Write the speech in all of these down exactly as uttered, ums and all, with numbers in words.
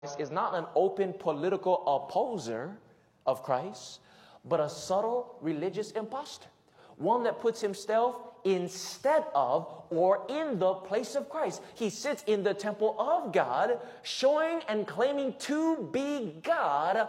is not an open political opposer of Christ, but a subtle religious impostor. One that puts himself instead of or in the place of Christ. He sits in the temple of God, showing and claiming to be God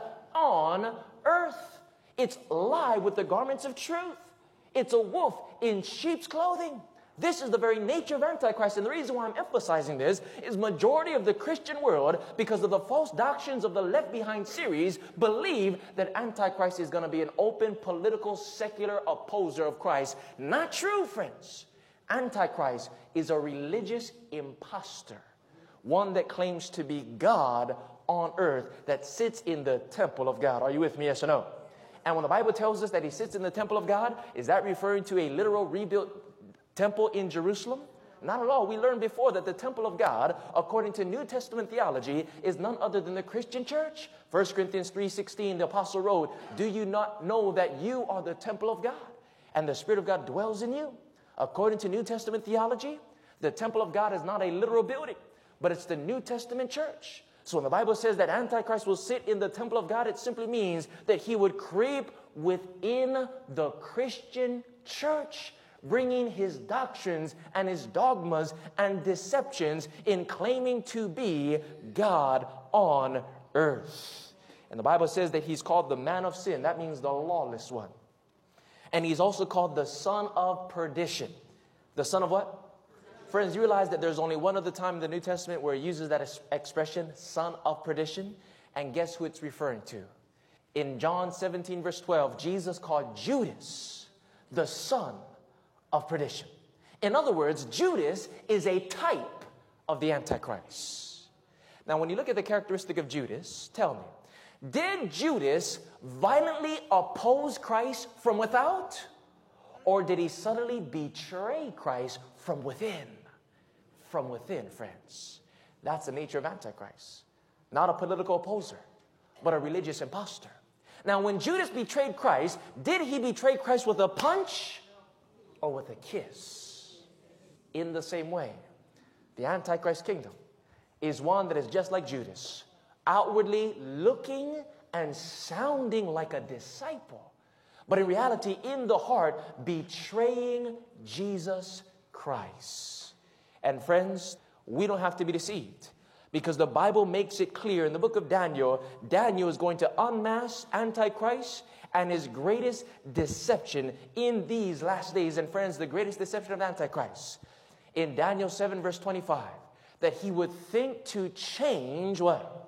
on earth. It's lie with the garments of truth. It's a wolf in sheep's clothing. This is the very nature of Antichrist. And the reason why I'm emphasizing this is majority of the Christian world, because of the false doctrines of the Left Behind series, believe that Antichrist is going to be an open, political, secular opposer of Christ. Not true, friends. Antichrist is a religious imposter. One that claims to be God on earth, that sits in the temple of God. Are you with me, yes or no? And when the Bible tells us that he sits in the temple of God, is that referring to a literal rebuilt temple in Jerusalem? Not at all. We learned before that the temple of God, according to New Testament theology, is none other than the Christian church. First Corinthians three sixteen, the apostle wrote, "Do you not know that you are the temple of God, and the Spirit of God dwells in you?" According to New Testament theology, the temple of God is not a literal building, but it's the New Testament church. So when the Bible says that Antichrist will sit in the temple of God, it simply means that he would creep within the Christian church, bringing his doctrines and his dogmas and deceptions in claiming to be God on earth. And the Bible says that he's called the man of sin. That means the lawless one. And he's also called the son of perdition. The son of what? Friends, you realize that there's only one other time in the New Testament where it uses that expression, son of perdition. And guess who it's referring to? In John seventeen, verse twelve, Jesus called Judas the son of perdition. In other words, Judas is a type of the Antichrist. Now, when you look at the characteristic of Judas, tell me, did Judas violently oppose Christ from without? Or did he subtly betray Christ from within? From within, friends. That's the nature of Antichrist. Not a political opposer, but a religious impostor. Now, when Judas betrayed Christ, did he betray Christ with a punch or with a kiss? In the same way, the Antichrist kingdom is one that is just like Judas, outwardly looking and sounding like a disciple, but in reality, in the heart, betraying Jesus Christ. And friends, we don't have to be deceived, because the Bible makes it clear in the book of Daniel, Daniel is going to unmask Antichrist and his greatest deception in these last days. And friends, the greatest deception of Antichrist, in Daniel seven, verse twenty-five, that he would think to change what?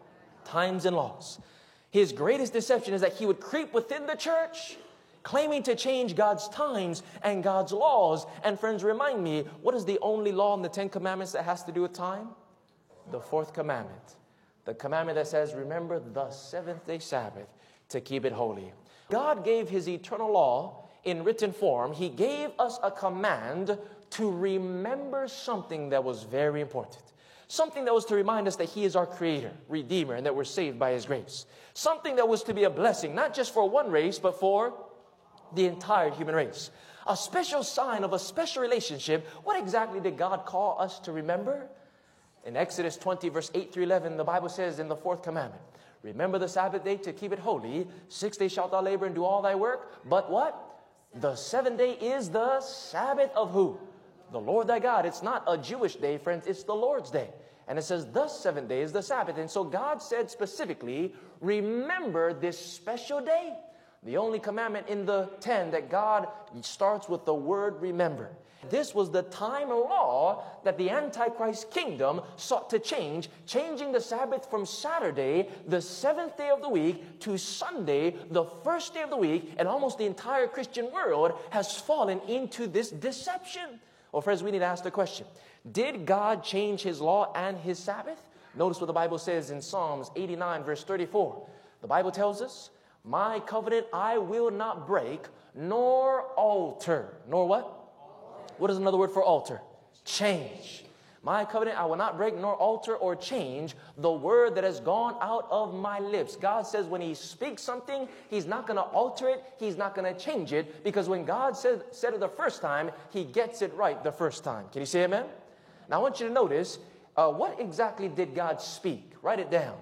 Times and laws. His greatest deception is that he would creep within the church, claiming to change God's times and God's laws. And friends, remind me, what is the only law in the Ten Commandments that has to do with time? The fourth commandment. The commandment that says, remember the seventh day Sabbath to keep it holy. God gave his eternal law in written form. He gave us a command to remember something that was very important. Something that was to remind us that he is our creator, redeemer, and that we're saved by his grace. Something that was to be a blessing, not just for one race, but for the entire human race. A special sign of a special relationship. What exactly did God call us to remember? In Exodus twenty, verse eight through eleven, the Bible says in the fourth commandment, remember the Sabbath day to keep it holy. Six days shalt thou labor and do all thy work. But what? The seventh day is the Sabbath of who? The Lord thy God. It's not a Jewish day, friends. It's the Lord's day. And it says the seventh day is the Sabbath. And so God said specifically, remember this special day. The only commandment in the ten that God starts with the word remember. This was the time and law that the Antichrist kingdom sought to change, changing the Sabbath from Saturday, the seventh day of the week, to Sunday, the first day of the week, and almost the entire Christian world has fallen into this deception. Well, friends, we need to ask the question, did God change his law and his Sabbath? Notice what the Bible says in Psalms eighty-nine, verse thirty-four. The Bible tells us, my covenant I will not break, nor alter. Nor what? What is another word for alter? Change. My covenant I will not break, nor alter or change the word that has gone out of my lips. God says when he speaks something, he's not going to alter it. He's not going to change it. Because when God said, said it the first time, he gets it right the first time. Can you say amen? Now I want you to notice, uh, what exactly did God speak? Write it down.